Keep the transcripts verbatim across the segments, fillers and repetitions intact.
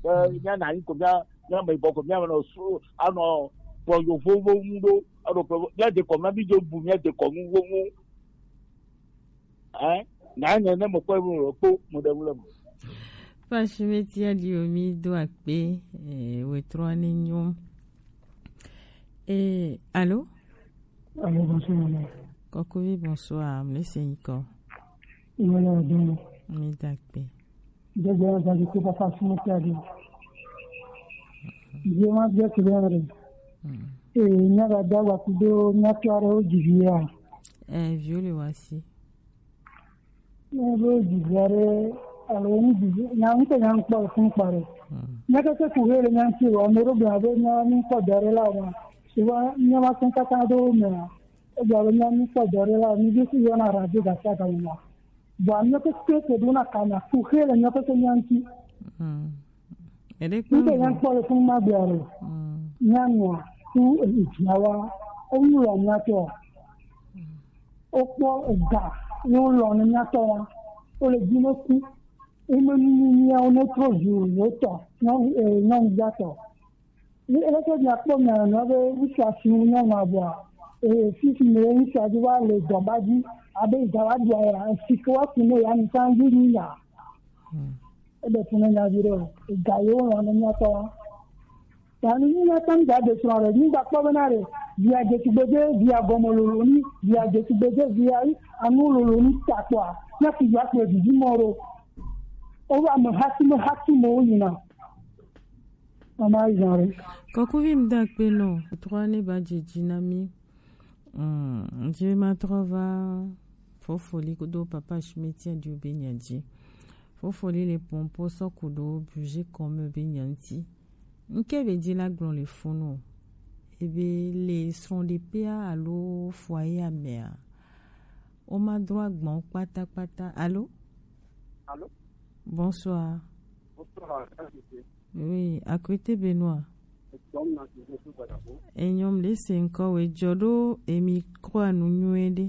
Eh, nya na ko nya nya me bo ko nya no so ano pro yo fo wo ndo ano pro nya de ko ma bi jo bu nya de ko mu wo mu eh na nya na mo ko mu ko mo da mu. Pachimeti Diomi doit payer ou trois nignons. Et allô? Allô, bonsoir. Kokovi, bonsoir. Me senko. Voilà, bien. Me dakpe. Déjà, j'ai dit que pas facilement perdu. Je m'en vais te dire. Et il y a des gens qui ont été au Divier. Eh, vieux voici. Le Divier. Alors, nous disons, il y a un peu de temps pour parler. Il y a quelques courriers, il y a un peu de temps, il y a un peu de temps. Il y a un peu de temps, il y a un peu de temps, il y a un peu de temps, il y a un peu de temps. Il y a un peu de temps, il y a un peu de temps, il y a un peu de temps. Et les Il y a un peu de temps, il y a un peu il y a un peu de temps, il y a un peu de temps. Il y a un peu et me n'y a un autre jour, l'autre, non, non, d'accord. Il est que la première, on avait une situation, on a voir. Et si tu me dis, ça doit les dombages, avec Zawadi, ainsi que quoi, tu me l'as mis en ligne. Et bien, tu m'as dit, Gaïo, on a mis à toi. Quand il y a tant de soirées, il n'y a pas de via des tubés, via Gomoloni, via des tubés, via Amouloni, ça quoi. Là, tu vas te dire, Moro. Owa mahati mahati mo yina ama izare Kokovi mdakpe no trois ba jinami mm je ma trova fofoli kudo papa Chimeti du Benyaji fofoli les pompos so kudo budget comme Benyanti nkebe di la glon le fono ebe les sont des pa allo foyer à mer o ma droit gbon pata pata allo Allô? Bonsoir. Bonsoir. Oui, à côté Benoît. Et nous laissons encore et Jodo et micro à nous nous aider.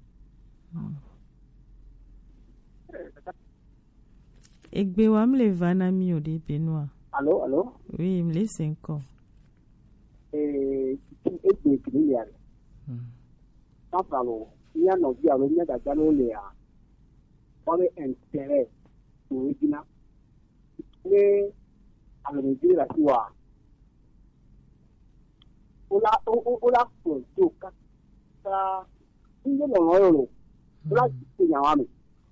Et Bewam le vanami au dé Benoît. Allô, allô? Oui, me laisse encore. Et qui est des clients? Sans parler, il y a nos dialogues, il y a des dialogues. On est intérêt. Original. Mais à la mesure la foi, on a on a fait tout ça. Il y a le royaume. On a dit y a un.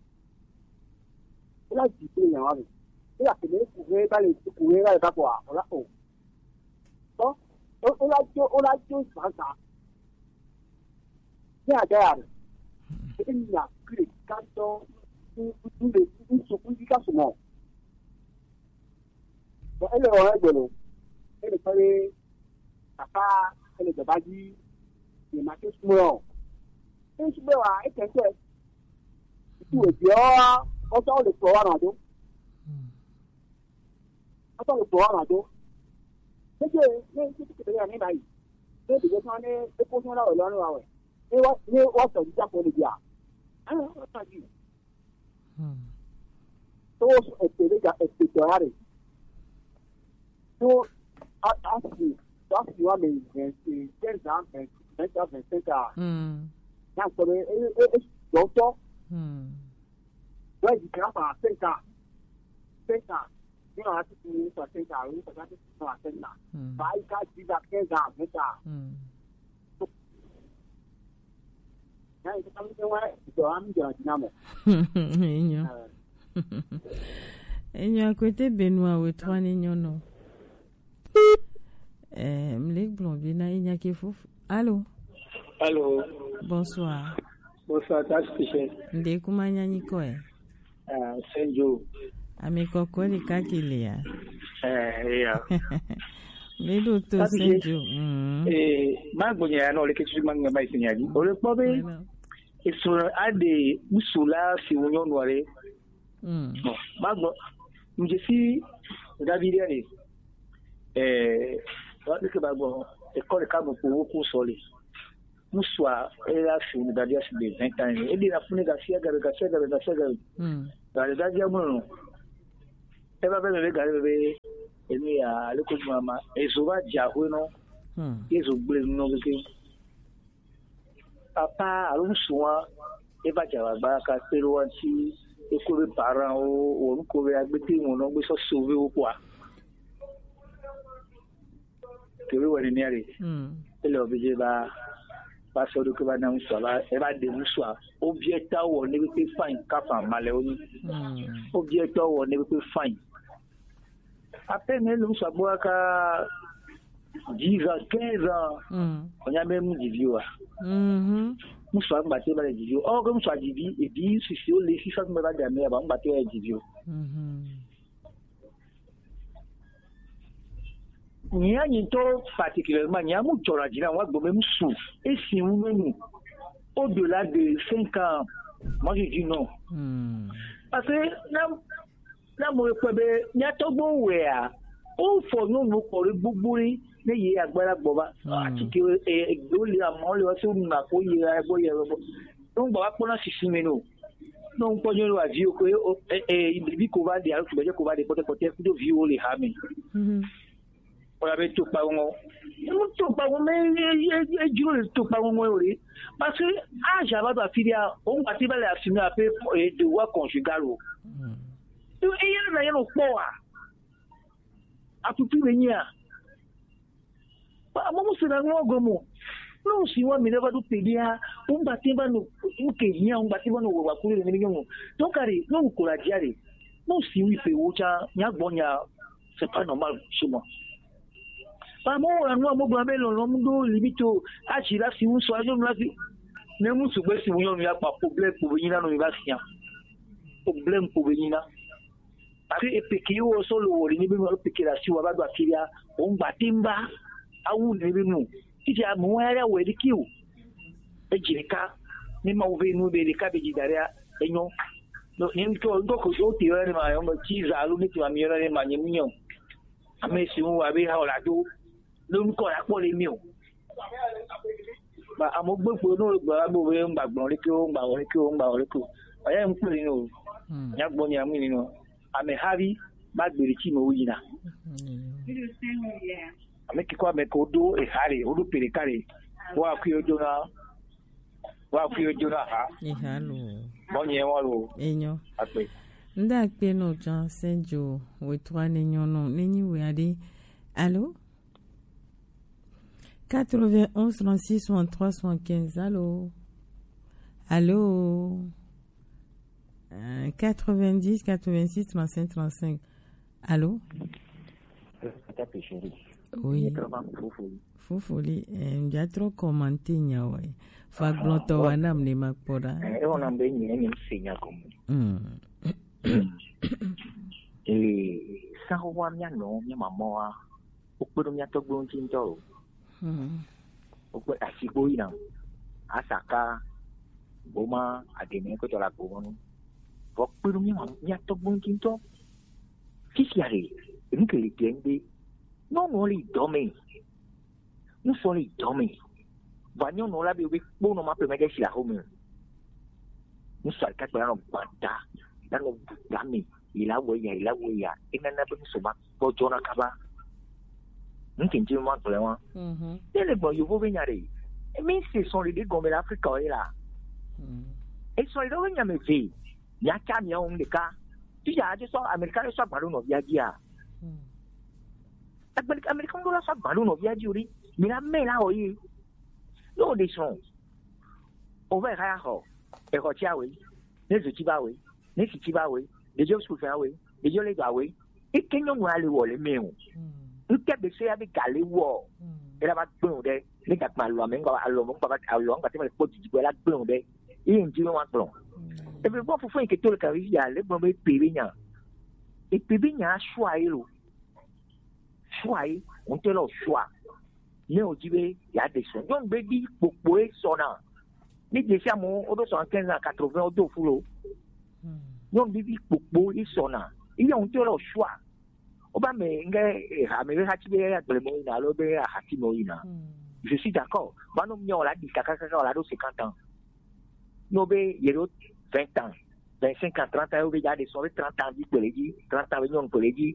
On a dit y a un. Il a fait des courir dans les courir dans les papois. On a oh. Bon, on a dit on a dit ça. Il y a derrière. Il y a plus quand une sophistication. Bon, elle est en règle. Elle est parée, papa, elle est de Badi, elle est marquée sur moi. Elle se met à être intéressée. Tout est bien, on sort le pouvoir en dos. On sort le pouvoir en dos. C'est que, mais c'est que tu as un émail. C'est que tu as un épousson là, là, là, ouais. Et on sort du pour le dire. Ah, on sort du. Todos espirituales. Tú así, tú así va de quinze ans, vingt ans, vingt-cinq ans. Ya sobre es doctor. Ouais, différent par cinq ans. cinq ans. Tu as así tu sur cinq ans, tu as así sur cinq ans. Bah, il a dix à quinze ans, vingt ans. Ya, itu kami semua itu kami jangan dinamo. Enyo. Enyo à côté Benoît ou trois nignon non. Eh, m'lek blombi na inya ke fouf. Allô. Allô. Bonsoir. Bonsoir, ta spécial. Nde kumanya niko e. Ah, Senjo. Ami koko ni kakile ya. Eh, ya. Le docteur Senjo. Eh, magbonya na ole ketu manga mai sinyali. Ole pobe. Eso ade musula si wonyo nware. Mm. Magbo njesi David ani. Eh, wa ke bagbo e ko le kabo po ku sole. Muswa era si David si de vingt ans. E di na fune ga sia ga ga sia ga ga sia ga. Mm. Ga David mo no. E ba be be ga be Emi a le ko mama ezo ba jahu no. Hmm. Ezo ble no ke. Papa alun suwa e ba jawa ba ka pelo anti e ko be parent o o ko be agbeti won no gbe so sauver o kwa. Ke we woni ni ari. Hmm. Ele obije ba ba so do ke ba na muso ba e ba de muso object wo ni be fine ka fa male oni. Hmm. Object wo ni be fine. Après, nous sommes à dix ans, quinze ans, on a même des vieux. Nous sommes battus par les vieux. Or, comme nous sommes divis, et puis, si c'est les six cents me va gagner, on va battre les vieux. Il y a une chose particulièrement, il y a un mot sur la dîner, on va même sous. Et si vous même, au-delà de cinq ans, moi je dis non. Parce que, na mo pe be nya to gbo we a o fo no mo ko re buburi ne ye agbara gbo ba ati ke e do le amo le o so na ko ye a gbo ye ro no gbo wa pona sisi me no no npo jo wa vi o ko e e bi ko ba de a ko be ko ba de pote pote ku do vi o le ha mi mhm o la be to pa won mo to pa won me e ju le to pa won mo ori parce que a ja ba ba filia o ngba ti ba le afinu ape e de wa conjugal o tu e na yelo poa atutu benya ba mo se na ngogo mo no si wa mi leva do pedia un batimba no o que nya un batimba no wa kule ni ngo donc ari no encourager no si wi pe ucha nya gbonya c'est pas normal chez moi pa mo ra no mo gba melo no ndo limito a chi la si un so ajo no la si ne mu su gbe si un yo ya pa problème pour venir na no ba sian problème pour venir na parce que peki o solo ni bi mo peki la si wa ba do afiria o ngba timba awu ni bi mu ti a mo era we di kiu e jirika ni ma uve nu be de ka be jidaria enyo no ni ko ndo ko o ti era ni ma yo mo ti za lu ni ti ma mi era ni ma nyi munyo ame si mu wa be ha ola do lo nko ra po le mi o ba amogbo po no gba bo be ngba gbon ri ki o ngba ori ki o ngba ori ko aya n pe ni o ya gbo ni amu ni no ame havi magbere chi mo yina ame kiko ame ko do e hare o do pere kare wa ku ojo na wa ku ojo na ha e halo mo nye wa lo enyo ape nda pe no jan senjo we trois nenyo no neni we ade allô quatre-vingt-onze trente-six soixante-trois soixante-quinze allô allô quatre-vingt-dix quatre-vingt-six trente-cinq trente-cinq allô oui fufuli nja trop commenter nya we fa glonto wana mne makpora e ona mbe nyi nyi sinya kom eh sa wa nya no nya mamoa okporo nya to gbon tinto mm okpo asibo ina asaka boma adene ko tola ko okporo nya nya to gbon tinto kisiare nke le tiende no no li domain nous sommes les domaines. Voyons, nous l'avons vu pour nous m'appeler des chiens. Nous sommes quatre ans de banda, dans nos gamins. Il a ouïa, il a ouïa. Il n'a pas de somme pour John Akaba. Nous continuons vraiment. Et les boys, vous venez. Mais ce sont les deux comme l'Afrique là. Et sont les deux venus me faire. Il y a camion de cas. Tu y a des gens américains qui sont ballons au viagia. Les américains sont ballons au viagia. Mais la main là, oui, nous descendons. On va faire un et retiens, oui, les outils, oui, les outils, oui, les jobs que faire, oui, les jobs, oui, et qu'il nous allait voir les mains. Nous avons essayé avec Galé War. Et là, on va prendre, les gars, mal, l'homme, on va l'homme, on va l'homme, on va faire des petits, on va prendre, et on dit, on va prendre. Et puis, bon, il faut que tout le carré, il y a les bons périmètres. Et puis, il y a un choix, choix, on te le choix. Ni o jibe ya de so don be di popo e so na ni de sia mo o do so quinze quatre-vingts o do fulo don bi bi popo e so na iya on te lo choix o ba me nge ha me ha tibe ya de mo ina lo be ha ti mo ina je suis d'accord ba no mi o la di kaka kaka la do cinquante ans no be yero vingt ans vingt-cinq ans trente ans o be ya de so trente ans di pele di trente ans nyon pele di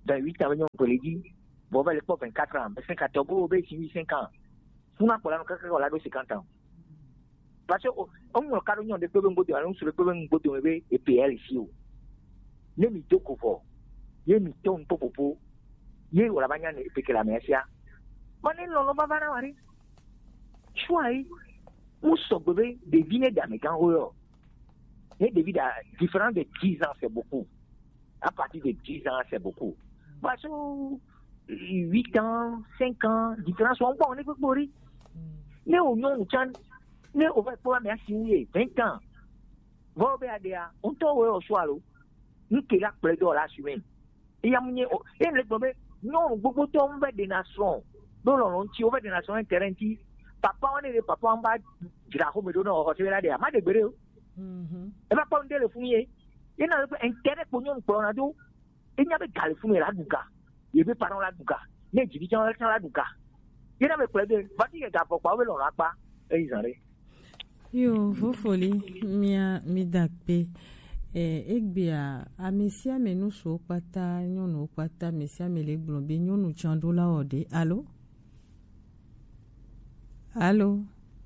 vingt-huit ans, on peut le dire. Bon, ben, les pauvres, vingt-quatre ans. Mais cinquante ans, bon, ben, cinq ans. Funa pour la nouvelle, on a cinquante ans. Parce que, on me cadre, on a des problèmes de on se le problème de et P L ici. Ne m'y toque pas. Ne m'y toque pas pour. Ne ou la banane et piquer la mercia. Mais non, non, va voir, choix, où sont des vignes d'Américains, et des vies différentes de dix ans, c'est beaucoup. À partir de dix ans, c'est beaucoup. Parce que huit ans, cinq ans, différents sont bons, on est pour mourir. Mais au nom, mais on va pouvoir merci, vingt ans. Vous avez on t'a au choix, nous qui l'a plaidé à la semaine. Et il y a un problème, non, beaucoup de temps, on va des nations. Non, non, on va des nations, un terrain qui, papa, on est des papas, on va dire à home, on va dire à des amas de béreux. Et va pas le fouiller. Il y a un intérêt pour nous, pour nous. Il y a des califounes là, Douka. Il y a des parents là, Douka. Il y a des dirigeants là, Douka. Il y a des plaidés. Vas-y, il y a pas quoi, on n'a pas. Et ils en ont. Yo, vous folie, mia, mi dakpe. Eh, ekbia, a messia me nous so pata, nyono pata, messia me le blombi, nyono chando la ode. Allô? Allô?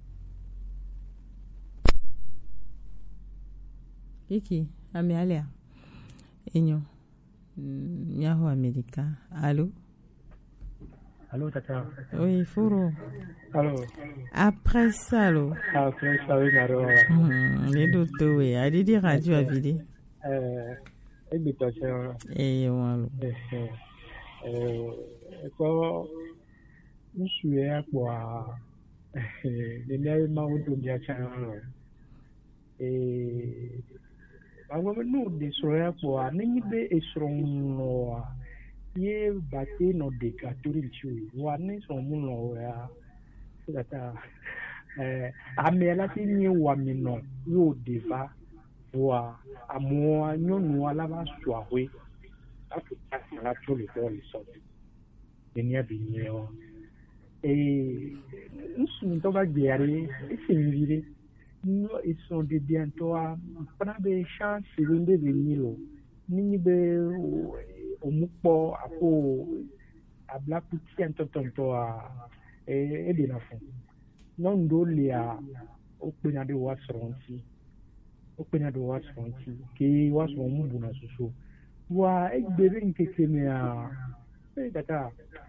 Kiki, ame alea. Enyo. Miaho America. Allô? Allô, tata. Oui, Foro. Allô. Après ça, allô. Après ça, oui, Maro. Les docteurs, oui. Allez dire radio à vidé. Euh, et bien, tata. Eh, allô. Euh, quoi, je suis à quoi? Les nerfs m'ont donné à channel. Et, avant nous, des soirées pour un nid et son. Ye bate no dekaturi chui wane so muno ya sata eh amela tinye wa mino yo deva wa amwa nyonu ala ba swahwe atu ala tole tole so enia binyo eh nsu to ba gere isinvire no ison de bientôt a prendre des chances de venir ni be omupo apo ablakuti antotonto a e e de na fun non do le a openya de wasronti openya de wasronti ke wasron mu bu na soso wa e gbere nkeke me a e data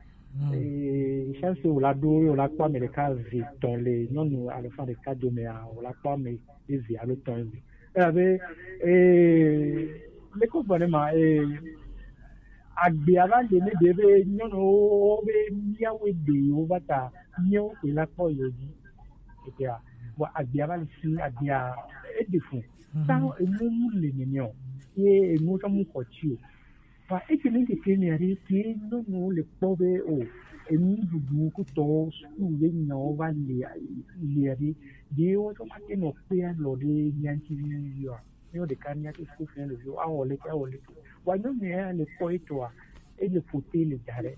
e chance o la do o la kwa me de ka vi ton le non no a le fa de cadeau me a o la kwa me e vi a le ton vi e ave e le ko bonema e agbe abande ne bebe nyono obe miawe de ovata nyo ila ko yoji etia wa agbe abale si adia edifu sa emu le nyo ye emu to mu kochi fa ekele ke kemiari ti no no le pobe o emu dudu ko to su le nyo va le le ari de o to ma ke no pe lo de nyanti yo yo de kanya ke fu fen le yo awole ke awole wano me le poito et le fouté le jarret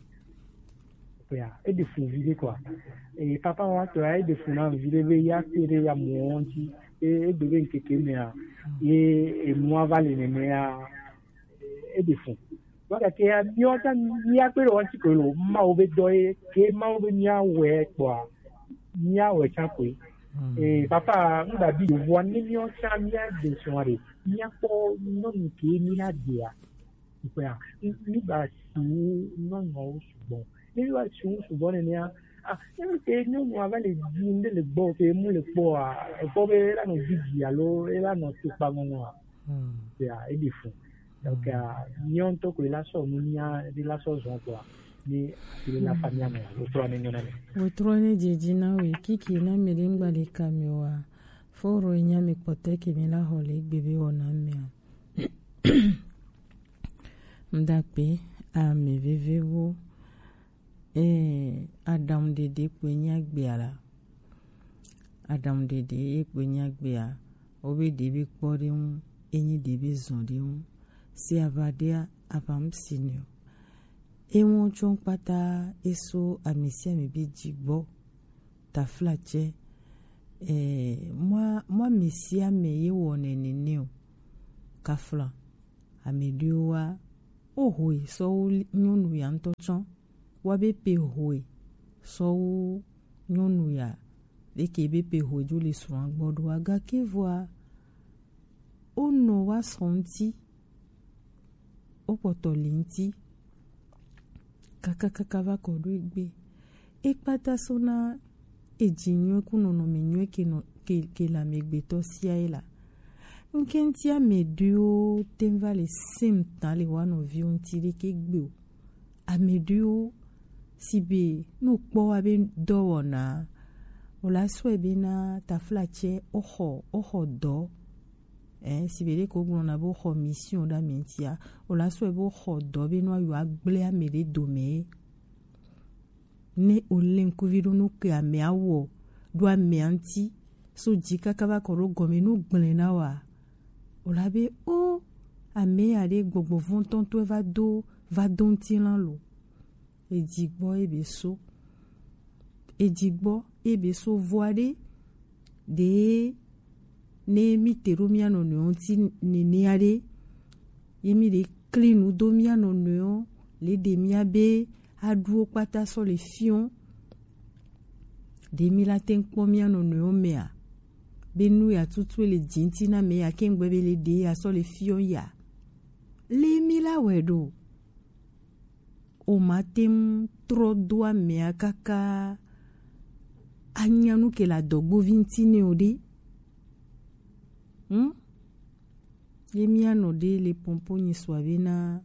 et de fouiller quoi et papa wa to ai de funa vile ya kere ya monti et de ben keke me et moi vale ne me et de fou waka ke ya biota ya pero wanti ko lo ma obe doye ke ma obe nya we quoi nya we chakwe et papa mba bi wo ni mi o cha mi a de soare nya ko no mi ke mi la dia yeah nígbà tí non no ṣùgbọ́n nígbà tí ó ṣùgbọ́n ni a ah níbi tí ní òun àbá lè di ndé lè gbọ́ pé mú lè pọ̀ à ẹ̀kọ́ pé lánà jíjì àlọ́ lánà tó pa mọ́ wọn à ṣe à èdè fún donc ní ọ̀n tó kò lásọ̀ mú ní àdé lásọ̀ zọ̀ tó à ní ilé la famille àmì òtúrọ̀ ní yọ̀nà mi. òtúrọ̀ ní jèjì náà wí kíkì náà mi lè ń gbàlè ka mi wá fóòrò ìyá mi pọ̀tẹ́ kèmí láhọ̀ lè gbèbí ọ̀nà mi à. Mdakpe a me vevewo e Adam dede kwenya gbeala Adam dede e kwenya gbea obe debe kpori un enyi debe zondi un si avadia avam sinio e won chon pata eso amisia me bi jigbo ta flache e moi moi mesia me ye wonene neo kafla amediowa o hoe so nyɔnu ya ŋutɔ tsɔ woabe pe hoe so nyɔnu ya leke be pe hoe dzo le srɔ̃a gbɔ ɖoa gake voa wonɔ woasrɔ̃ ŋuti wokpɔtɔ li ŋuti kakakaka va kɔ ɖo egbe ekpata so na edzi nyuie ku nɔnɔme nyuie ke, no, ke, ke le amegbetɔ sia ye la nke ŋuti ameɖiwo tem va le sem ta le woa nɔviwo ŋuti ɖeke gbe o ameɖiwo si be no kpɔ woabe dɔwɔna wola sɔe bena taflatse woxɔ woxɔ dɔ eh, si be ɖeke wogblɔna be woxɔ mission ɖe ame ŋutia wola sɔe be woxɔ dɔ be no ayi agble ame ɖe dome ne wòle ŋkuvi ɖo no ke amea wɔ ɖo amea ŋuti so dzi kaka va kɔ ɖo gɔme no gblẽ na wa wola be o ame ya ɖe gbɔgbɔ vɔ ŋutɔŋutɔ va do va do ŋuti la lo edzi gbɔ ebe so edzi gbɔ ebe so voa ɖe de ne mi te ɖo mia nɔnɔewo ŋuti nenea ɖe ye mi ɖe kli nu do mia nɔnɔewo le ɖe mia be aɖuwo kpata sɔ le fiɔ de mi la te kpɔ mia nɔnɔewo mea be nu ya tutu le dzi ŋuti na me ya ke ŋgbe be le de ya sɔ le fiɔ ya le mi la wɔ ɖo o ma te trɔ do amea kaka anya nu ke la dɔgbovi ŋuti ne o ɖe Hmm? Ye mianɔ ɖe le pɔmpɔ nyisua bena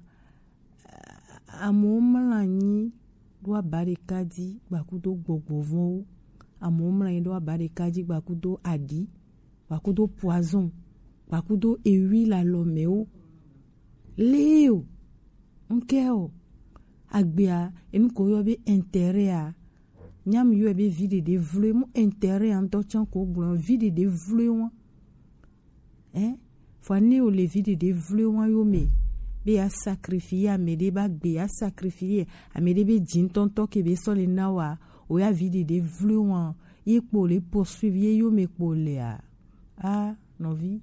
amewo mlɔ anyi ɖo aba ɖeka dzi gbakudo gbɔgbɔvɔwo amewo mlɔ anyi ɖo aba ɖeka dzi gbakudo aɖi gbakudo poison gbakudo ewi le alɔmewo lee o nke o agbea enu ko yɔ be intérêt a nyam yɔ be vi ɖeɖe vloe mu intérêt a ŋutɔ tsã ko gblɔ vi ɖeɖe vloe wa eh fa ne o le vi ɖeɖe vloe wa yo me be ya sacrifier ame ɖe ba gbe ya sacrifier ame ɖe be dzi ŋutɔŋutɔ ke be sɔ le na wa o ya vi ɖeɖe vloe wa ye kpo le poursuivre ye yo me kpo lea a nɔvi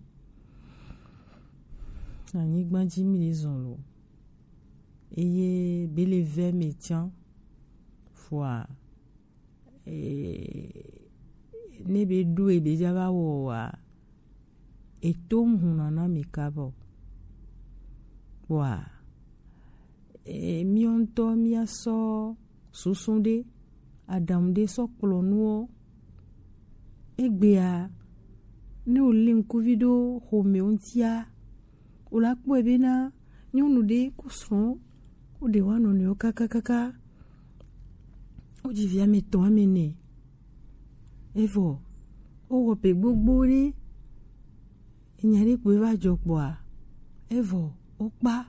anyigba dzi mi le zɔn lo eye be le ve me tsã fois e ne be do e be dza va wɔ wa etom hunana mi kaba wa e mionto miaso susunde adamde so kplonuo egbea ne o le nkuvido home ontia o la kpo ebe na nyɔnu de kusrɔ̃ o de wa nɔnɔewo kakakaka o dzi via me tɔ ame ne evɔ o wɔ pe gbogbo ɖe enya ɖe kpoe va dzɔ kpɔa evɔ wokpa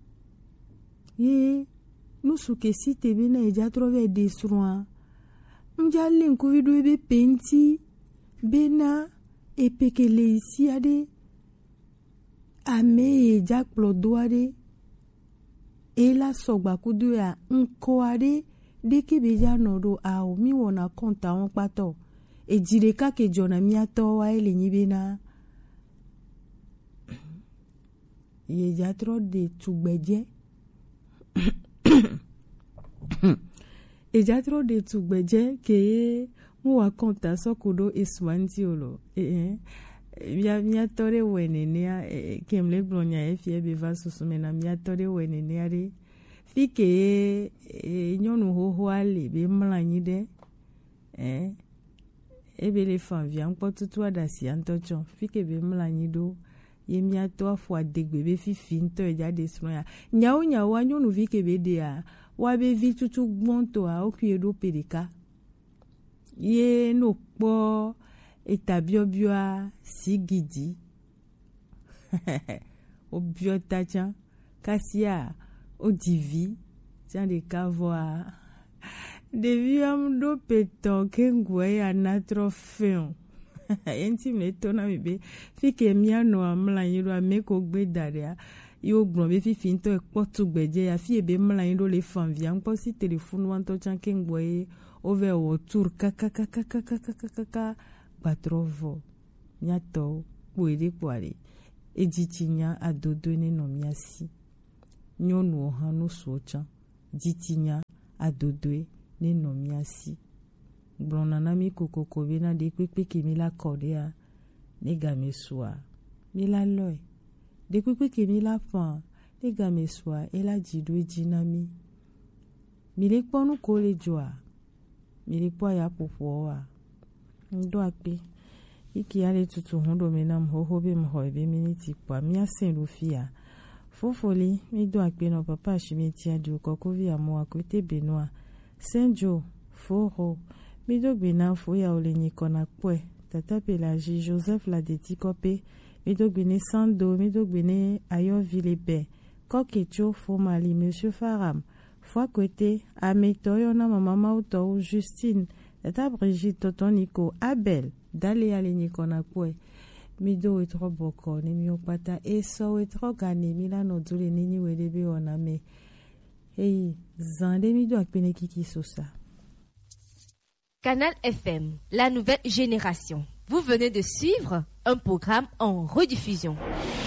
ye nusuke si te be na edza trɔ va de srɔ̃a ŋdza le ŋkuvi ɖo ebe pe ŋuti bena epekele isi aɖe ame ye dza kplɔ do aɖe ela sɔgba kudo ya ŋkɔ aɖe ɖeke be dza nɔ ɖo awo mi wɔna kɔnta wɔn kpatɔ edzi ɖeka ke dzɔna miatɔ wa ele nyi bena ye dza trɔ de tugbedze edza trɔ de tugbedze ke ye mu wa kɔnta sɔko ɖo esua ŋuti o lo ee mia miatɔ ɖe wɔ nenea kem le gblɔ nya efia be va susu me na miatɔ ɖe wɔ nenea ɖe fi ke ye nyɔnu xoxoa le be mlɔ anyi ɖe ee ebe le fa via ŋkpɔtutu aɖasi ŋutɔ tsɔ fi ke be mlɔ anyi ɖo ye miatɔ afɔ adegbe be fifi ŋutɔ edza de srɔ̃ ya nyawo nyawoa nyɔnuvi ke be ɖea wa be vi tutu gbɔntɔa wokui ɖo pe ɖeka ye no kpɔ eta biɔbiɔa si gidi o biɔ ta tsã kasia o divi tsã ɖeka vɔa ɖeviam ɖo petɔ ke ŋgɔe ya natrɔ fɛn enti me to na mi be fi ke mianɔ amla anyi ɖo ame ko gbe da ɖea yewo gblɔ be fifi ŋutɔ ekpɔ tugbedze ya fi ebe mla anyi ɖo le fan via ŋkpɔ si telefonu wa ŋutɔ tsã ke ŋgɔe wove wɔ tour kakakakakakakaka gbatrɔ vɔ miatɔwo kpoe ɖe kpoa ɖe edzitsi nya adodo ne nɔ mia si nyɔnu hã no suo tsã dzitinya adodoe ne nɔmia si gblɔna na mi kokoko bena ɖe kpekpe ke mi la kɔ ɖea ne game sua mi la lɔe ɖe kpekpe ke mi la ƒã ne game sua ela dzi ɖo edzi na mi mi le kpɔ nu ko le dzɔa mi le kpɔ ya ƒoƒoa ŋdɔ akpe iki ya le tutu ho ɖo me nam xoxo be mxɔ ebe miniti kpɔa miasẽ ɖo fia fofoli mi do akpe nɔ papa ashimetia dio kɔkovi amoa kote benoa senjo foro mi do gbena fo ya ole nyikɔ na kpɔe tata pelagie joseph la deti kɔpe mi do gbene sando mi do gbene ayɔvi le bɛ kɔketso fomali monsieur faram fois kote ametɔ yɔna mama mawutɔwo justine tata brigitte tɔtɔ niko abel dale ya le nyikɔ na kpɔe mi do wetrɔ bɔkɔ ne mi kpata esɔ wetrɔ gane mi la nɔ do le ne nyi wele be wɔna me eyi zan de mi do akpene kiki sosa. Canal F M, la nouvelle génération. Vous venez de suivre un programme en rediffusion.